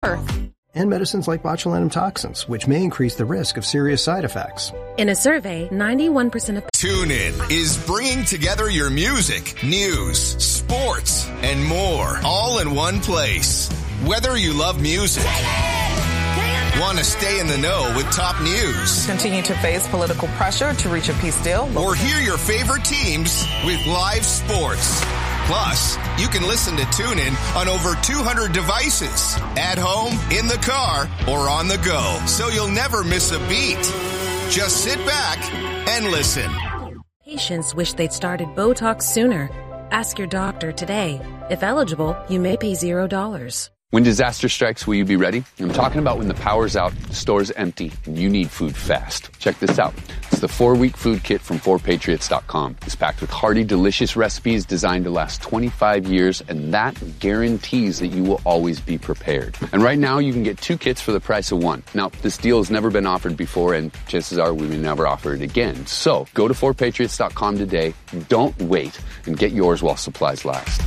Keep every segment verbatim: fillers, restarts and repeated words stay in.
safer. And medicines like botulinum toxins, which may increase the risk of serious side effects. In a survey, ninety-one percent of... TuneIn is bringing together your music, news, sports, and more, all in one place. Whether you love music, want to stay in the know with top news, continue to face political pressure to reach a peace deal, or hear your favorite teams with live sports. Plus, you can listen to TuneIn on over two hundred devices, at home, in the car, or on the go. So you'll never miss a beat. Just sit back and listen. Patients wish they'd started Botox sooner. Ask your doctor today. If eligible, you may pay zero dollars. When disaster strikes, will you be ready? I'm talking about when the power's out, the store's empty, and you need food fast. Check this out. It's the four-week food kit from four patriots dot com. It's packed with hearty, delicious recipes designed to last twenty-five years, and that guarantees that you will always be prepared. And right now, you can get two kits for the price of one. Now, this deal has never been offered before, and chances are we may never offer it again. So, go to four patriots dot com today. Don't wait, and get yours while supplies last.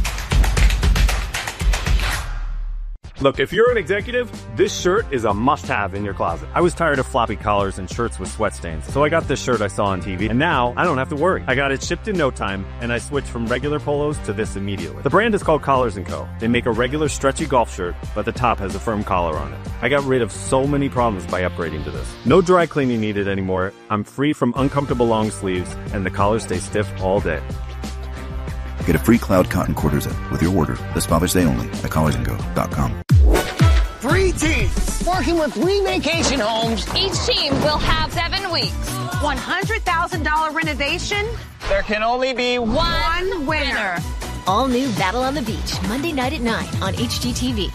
Look, if you're an executive, this shirt is a must-have in your closet. I was tired of floppy collars and shirts with sweat stains, so I got this shirt I saw on T V, and now I don't have to worry. I got it shipped in no time, and I switched from regular polos to this immediately. The brand is called Collars and Co. They make a regular stretchy golf shirt, but the top has a firm collar on it. I got rid of so many problems by upgrading to this. No dry cleaning needed anymore. I'm free from uncomfortable long sleeves, and the collars stay stiff all day. Get a free Cloud Cotton Quarter Zip with your order this Father's Day only at collars and go dot com. Three teams working with three vacation homes. Each team will have seven weeks. one hundred thousand dollars renovation. There can only be one, one winner. winner. All new Battle on the Beach, Monday night at nine on H G T V.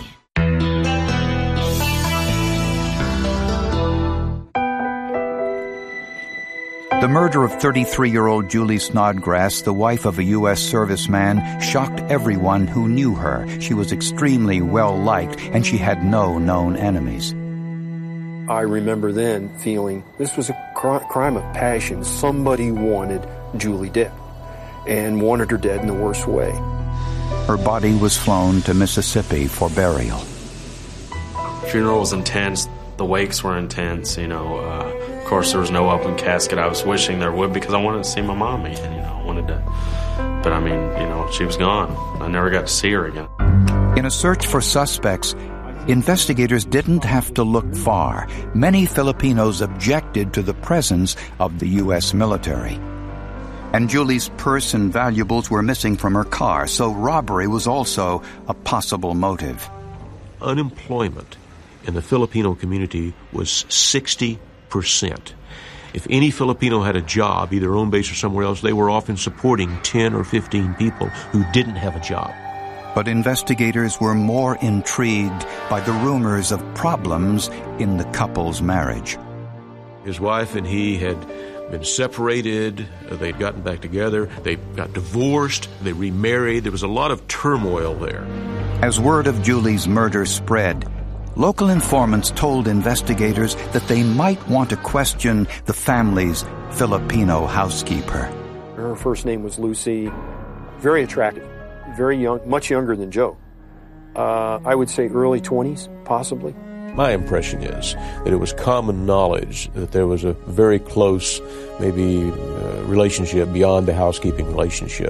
The murder of thirty-three-year-old Julie Snodgrass, the wife of a U S serviceman, shocked everyone who knew her. She was extremely well-liked, and she had no known enemies. I remember then feeling this was a cr- crime of passion. Somebody wanted Julie dead, and wanted her dead in the worst way. Her body was flown to Mississippi for burial. The funeral was intense. The wakes were intense, you know. Uh, of course, there was no open casket. I was wishing there would because I wanted to see my mom again, you know. I wanted to, but I mean, you know, she was gone. I never got to see her again. In a search for suspects, investigators didn't have to look far. Many Filipinos objected to the presence of the U S military. And Julie's purse and valuables were missing from her car, so robbery was also a possible motive. Unemployment in the Filipino community was sixty percent. If any Filipino had a job, either home base or somewhere else, they were often supporting ten or fifteen people who didn't have a job. But investigators were more intrigued by the rumors of problems in the couple's marriage. His wife and he had been separated, they'd gotten back together, they got divorced, they remarried. There was a lot of turmoil there. As word of Julie's murder spread, local informants told investigators that they might want to question the family's Filipino housekeeper. Her first name was Lucy. Very attractive, very young, much younger than Joe. Uh, I would say early twenties, possibly. My impression is that it was common knowledge that there was a very close, maybe, uh, relationship beyond the housekeeping relationship.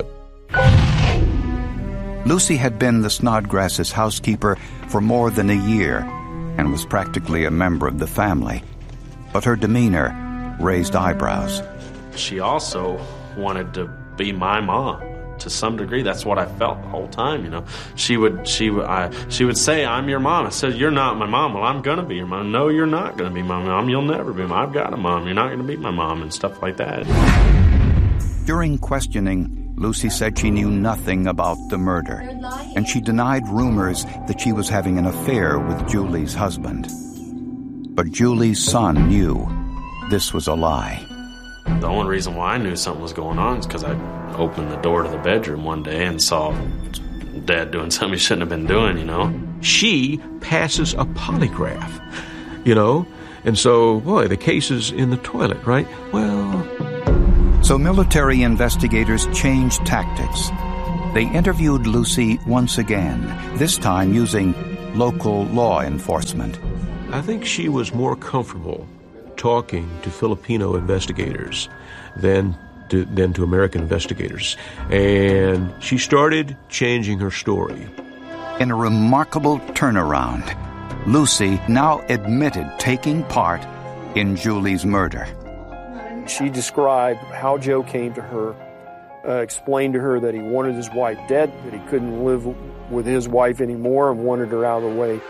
Lucy had been the Snodgrass' housekeeper for more than a year and was practically a member of the family. But her demeanor raised eyebrows. She also wanted to be my mom. To some degree, that's what I felt the whole time, you know. She would, she would, I, she would say, "I'm your mom." I said, "You're not my mom." "Well, I'm gonna be your mom." "No, you're not gonna be my mom. You'll never be my mom. I've got a mom. You're not gonna be my mom," and stuff like that. During questioning, Lucy said she knew nothing about the murder, and she denied rumors that she was having an affair with Julie's husband. But Julie's son knew this was a lie. The only reason why I knew something was going on is because I opened the door to the bedroom one day and saw Dad doing something he shouldn't have been doing, you know. She passes a polygraph, you know, and so, boy, the case is in the toilet, right? Well... So military investigators changed tactics. They interviewed Lucy once again, this time using local law enforcement. I think she was more comfortable talking to Filipino investigators than to, than to American investigators. And she started changing her story. In a remarkable turnaround, Lucy now admitted taking part in Julie's murder. She described how Joe came to her, uh, explained to her that he wanted his wife dead, that he couldn't live with his wife anymore and wanted her out of the way.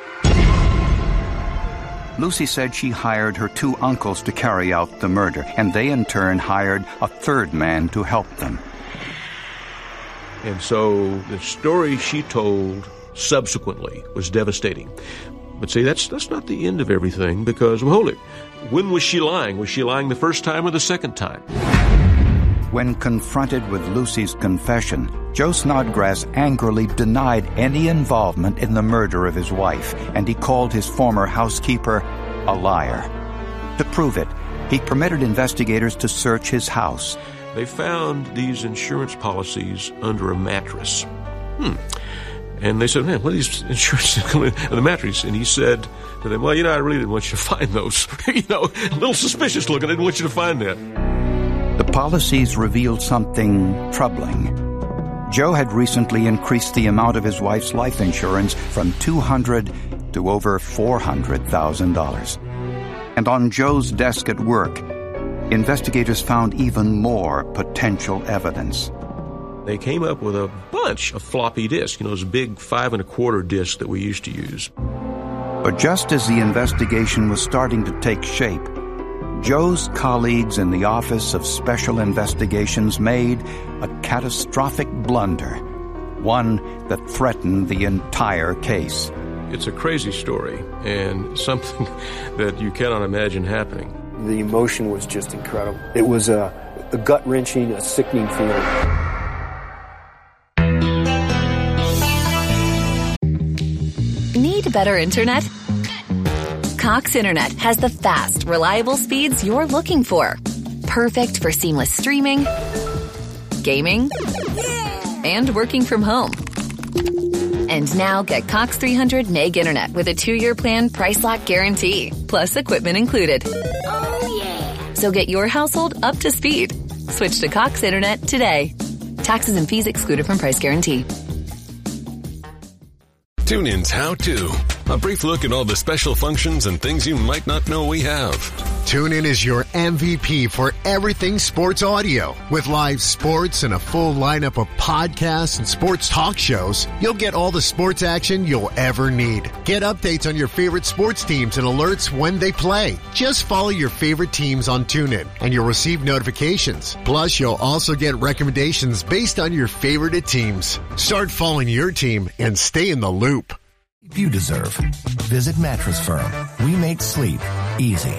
Lucy said she hired her two uncles to carry out the murder, and they in turn hired a third man to help them. And so the story she told subsequently was devastating. But see, that's that's not the end of everything, because, well, hold it, when was she lying? Was she lying the first time or the second time? When confronted with Lucy's confession, Joe Snodgrass angrily denied any involvement in the murder of his wife, and he called his former housekeeper a liar. To prove it, he permitted investigators to search his house. They found these insurance policies under a mattress. Hmm. And they said, man, what are these insurance in the mattress? And he said to them, well, you know, I really didn't want you to find those. you know, a little suspicious looking. I didn't want you to find that. The policies revealed something troubling. Joe had recently increased the amount of his wife's life insurance from two hundred thousand dollars to over four hundred thousand dollars. And on Joe's desk at work, investigators found even more potential evidence. They came up with a bunch of floppy disks, you know, those big five and a quarter disks that we used to use. But just as the investigation was starting to take shape, Joe's colleagues in the Office of Special Investigations made a catastrophic blunder, one that threatened the entire case. It's a crazy story and something that you cannot imagine happening. The emotion was just incredible. It was a, a gut-wrenching, a sickening feeling. Need better internet? Cox Internet has the fast, reliable speeds you're looking for. Perfect for seamless streaming, gaming, and working from home. And now get Cox three hundred meg internet with a two-year plan price lock guarantee, plus equipment included. Oh, yeah. So get your household up to speed. Switch to Cox Internet today. Taxes and fees excluded from price guarantee. TuneIn's How To. A brief look at all the special functions and things you might not know we have. TuneIn is your M V P for everything sports audio. With live sports and a full lineup of podcasts and sports talk shows, you'll get all the sports action you'll ever need. Get updates on your favorite sports teams and alerts when they play. Just follow your favorite teams on TuneIn, and you'll receive notifications. Plus, you'll also get recommendations based on your favorite teams. Start following your team and stay in the loop. You deserve. Visit Mattress Firm. We make sleep easy.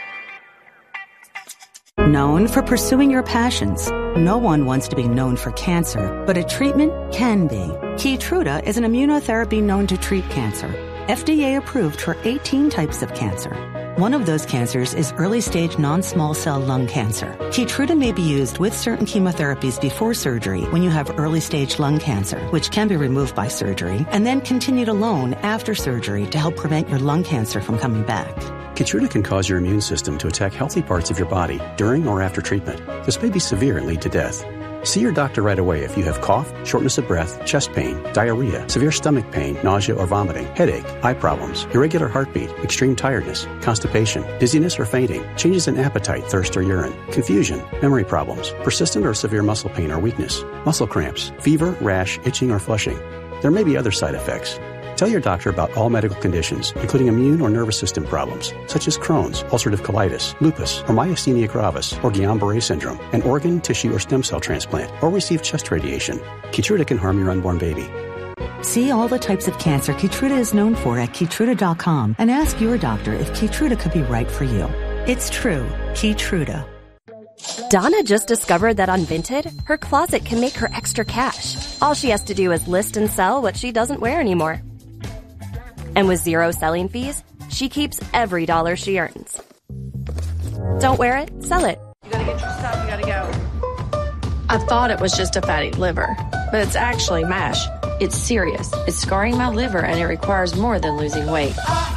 Known for pursuing your passions, no one wants to be known for cancer, but a treatment can be. Keytruda is an immunotherapy known to treat cancer. F D A approved for eighteen types of cancer. One of those cancers is early-stage non-small cell lung cancer. Keytruda may be used with certain chemotherapies before surgery when you have early-stage lung cancer, which can be removed by surgery, and then continued alone after surgery to help prevent your lung cancer from coming back. Keytruda can cause your immune system to attack healthy parts of your body during or after treatment. This may be severe and lead to death. See your doctor right away if you have cough, shortness of breath, chest pain, diarrhea, severe stomach pain, nausea or vomiting, headache, eye problems, irregular heartbeat, extreme tiredness, constipation, dizziness or fainting, changes in appetite, thirst or urine, confusion, memory problems, persistent or severe muscle pain or weakness, muscle cramps, fever, rash, itching or flushing. There may be other side effects. Tell your doctor about all medical conditions, including immune or nervous system problems, such as Crohn's, ulcerative colitis, lupus, or myasthenia gravis, or Guillain-Barré syndrome, an organ, tissue, or stem cell transplant, or receive chest radiation. Keytruda can harm your unborn baby. See all the types of cancer Keytruda is known for at Keytruda dot com and ask your doctor if Keytruda could be right for you. It's true. Keytruda. Donna just discovered that on Vinted, her closet can make her extra cash. All she has to do is list and sell what she doesn't wear anymore. And with zero selling fees, she keeps every dollar she earns. Don't wear it, sell it. You gotta get your stuff, you gotta go. I thought it was just a fatty liver, but it's actually MASH, It's serious. It's scarring my liver, and it requires more than losing weight.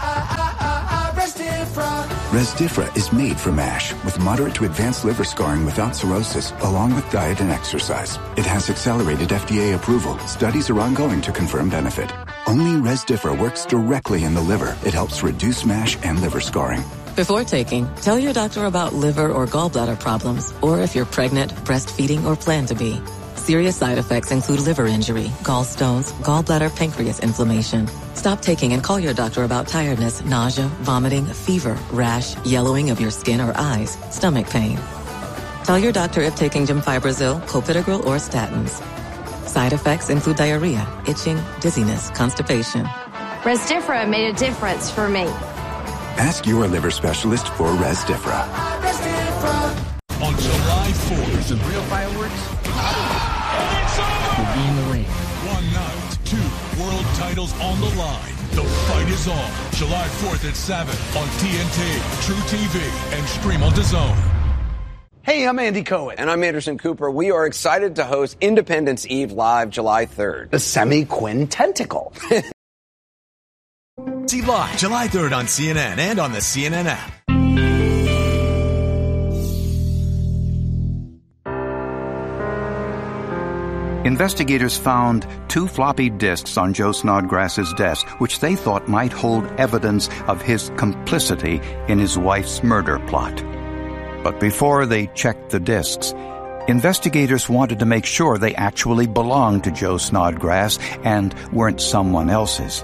Resdifra is made for MASH with moderate to advanced liver scarring without cirrhosis, along with diet and exercise. It has accelerated F D A approval. Studies are ongoing to confirm benefit. Only Resdifra works directly in the liver. It helps reduce MASH and liver scarring. Before taking, tell your doctor about liver or gallbladder problems, or if you're pregnant, breastfeeding, or plan to be. Serious side effects include liver injury, gallstones, gallbladder, pancreas inflammation. Stop taking and call your doctor about tiredness, nausea, vomiting, fever, rash, yellowing of your skin or eyes, stomach pain. Tell your doctor if taking Gemfibrozil, Clopidogrel, or statins. Side effects include diarrhea, itching, dizziness, constipation. Resdifra made a difference for me. Ask your liver specialist for Resdifra. On July fourth, some real fireworks. We'll be in the ring. One night, two world titles on the line. The fight is on. July fourth at seven on T N T, True T V, and stream on DAZN. Hey, I'm Andy Cohen. And I'm Anderson Cooper. We are excited to host Independence Eve Live July third. The semi-quintentical. See live July third on C N N and on the C N N app. Investigators found two floppy disks on Joe Snodgrass's desk, which they thought might hold evidence of his complicity in his wife's murder plot. But before they checked the disks, investigators wanted to make sure they actually belonged to Joe Snodgrass and weren't someone else's.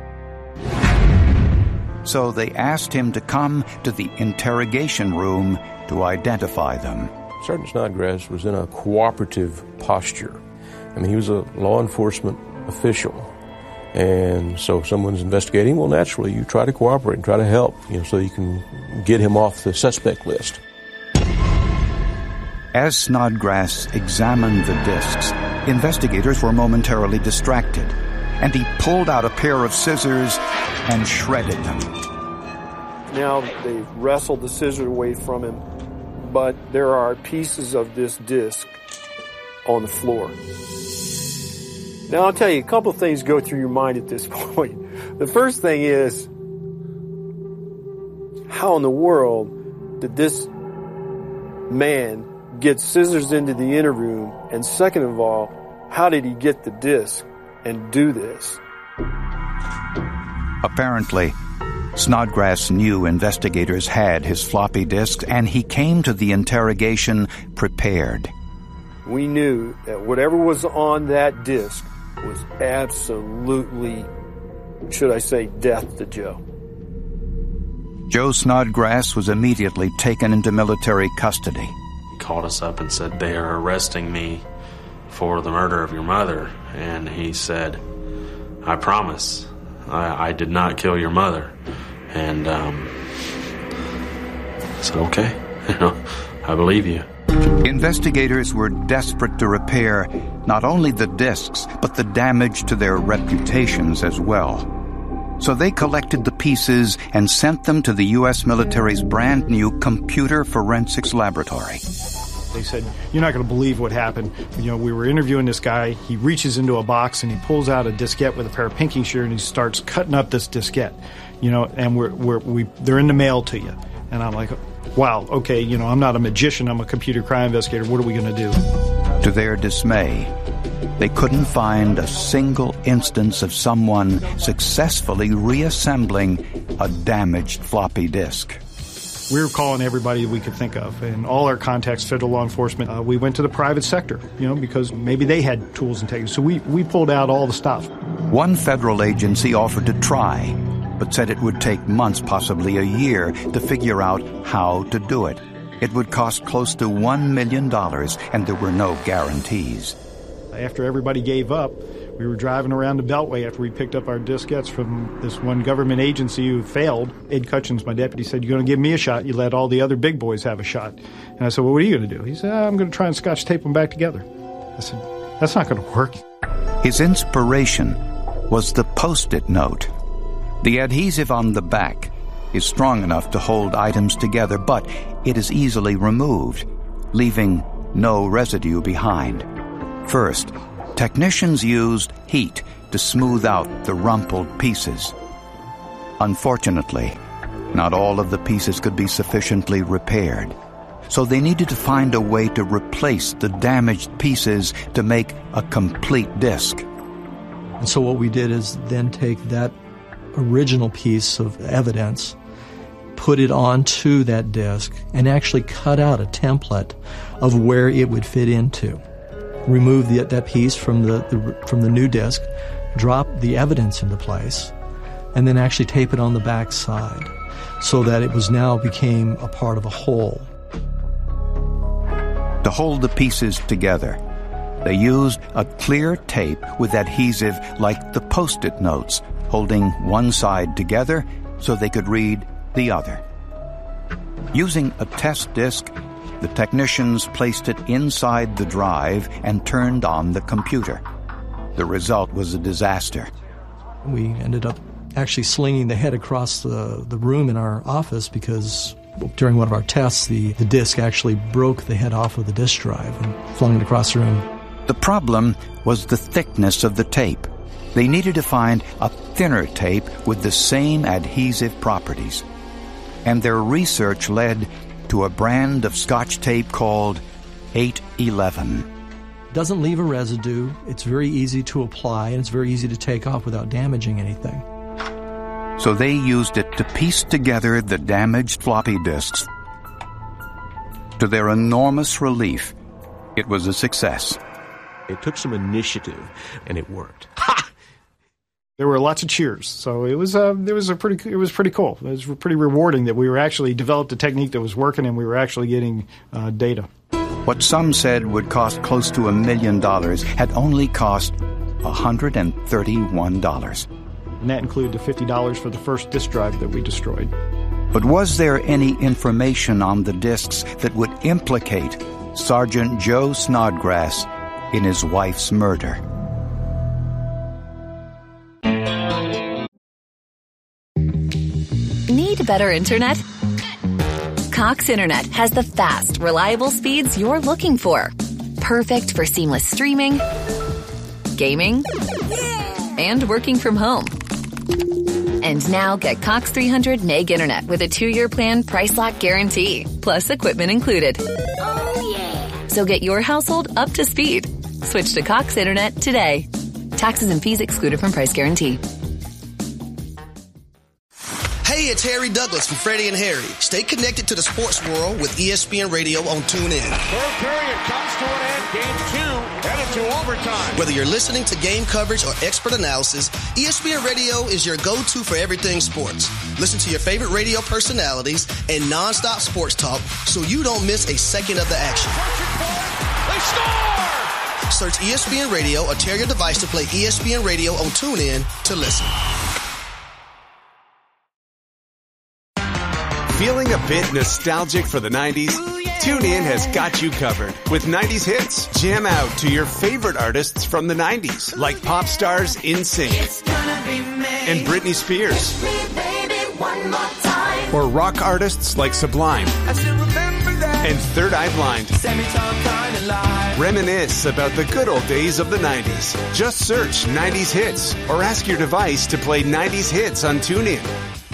So they asked him to come to the interrogation room to identify them. Sergeant Snodgrass was in a cooperative posture. I mean, he was a law enforcement official. And so if someone's investigating, well, naturally, you try to cooperate and try to help, you know, so you can get him off the suspect list. As Snodgrass examined the disks, investigators were momentarily distracted, and he pulled out a pair of scissors and shredded them. Now they wrestled the scissors away from him, but there are pieces of this disc on the floor. Now I'll tell you, a couple of things go through your mind at this point. The first thing is, how in the world did this man get scissors into the inner room? And second of all, how did he get the disc and do this? Apparently, Snodgrass knew investigators had his floppy disks, and he came to the interrogation prepared. We knew that whatever was on that disc was absolutely, should I say, death to Joe. Joe Snodgrass was immediately taken into military custody. He called us up and said, they are arresting me for the murder of your mother. And he said, I promise, I, I did not kill your mother. And um, I said, okay, you know, I believe you. Investigators were desperate to repair not only the discs, but the damage to their reputations as well. So they collected the pieces and sent them to the U S military's brand new computer forensics laboratory. They said, you're not going to believe what happened. You know, we were interviewing this guy. He reaches into a box and he pulls out a diskette with a pair of pinking shears and he starts cutting up this diskette. You know, and we're, we're, we, they're in the mail to you. And I'm like, wow, okay, you know, I'm not a magician. I'm a computer crime investigator. What are we going to do? To their dismay, they couldn't find a single instance of someone successfully reassembling a damaged floppy disk. We were calling everybody we could think of, and all our contacts, federal law enforcement. Uh, we went to the private sector, you know, because maybe they had tools and techniques. So we, we pulled out all the stuff. One federal agency offered to try, but said it would take months, possibly a year, to figure out how to do it. It would cost close to one million dollars, and there were no guarantees. After everybody gave up, we were driving around the Beltway after we picked up our diskettes from this one government agency who failed. Ed Cutchins, my deputy, said, you're going to give me a shot. You let all the other big boys have a shot. And I said, well, what are you going to do? He said, I'm going to try and scotch tape them back together. I said, that's not going to work. His inspiration was the Post-it note. The adhesive on the back is strong enough to hold items together, but it is easily removed, leaving no residue behind. First, technicians used heat to smooth out the rumpled pieces. Unfortunately, not all of the pieces could be sufficiently repaired, so they needed to find a way to replace the damaged pieces to make a complete disc. And so what we did is then take that original piece of evidence, put it onto that disc, and actually cut out a template of where it would fit into. Remove the, that piece from the, the from the new disc, drop the evidence into place, and then actually tape it on the back side so that it was now became a part of a whole. To hold the pieces together, they used a clear tape with adhesive like the Post-it notes, holding one side together so they could read the other. Using a test disc, the technicians placed it inside the drive and turned on the computer. The result was a disaster. We ended up actually slinging the head across the, the room in our office because during one of our tests, the, the disc actually broke the head off of the disk drive and flung it across the room. The problem was the thickness of the tape. They needed to find a thinner tape with the same adhesive properties. And their research led to a brand of Scotch tape called eight eleven. Doesn't leave a residue, it's very easy to apply, and it's very easy to take off without damaging anything. So they used it to piece together the damaged floppy disks. To their enormous relief, it was a success. It took some initiative, and it worked. There were lots of cheers, so it was uh, it was a pretty it was pretty cool. It was pretty rewarding that we were actually developed a technique that was working, and we were actually getting uh, data. What some said would cost close to a million dollars had only cost one hundred thirty-one dollars. And that included the fifty dollars for the first disk drive that we destroyed. But was there any information on the disks that would implicate Sergeant Joe Snodgrass in his wife's murder? Need better internet? Cox Internet has the fast, reliable speeds you're looking for. Perfect for seamless streaming, gaming, and working from home. And now get Cox three hundred meg internet with a two-year plan price lock guarantee, plus equipment included. Oh, yeah. So get your household up to speed. Switch to Cox Internet today. Taxes and fees excluded from price guarantee. Hey, it's Harry Douglas from Freddie and Harry. Stay connected to the sports world with E S P N Radio on TuneIn. Third period comes to an end. Game two headed to overtime. Whether you're listening to game coverage or expert analysis, E S P N Radio is your go-to for everything sports. Listen to your favorite radio personalities and nonstop sports talk so you don't miss a second of the action. They score! Search E S P N Radio or tear your device to play E S P N Radio on TuneIn to listen. Feeling a bit nostalgic for the nineties? TuneIn has got you covered with nineties hits. Jam out to your favorite artists from the nineties, like pop stars NSYNC and Britney Spears, or rock artists like Sublime and Third Eye Blind. Reminisce about the good old days of the nineties. Just search nineties hits or ask your device to play nineties hits on TuneIn.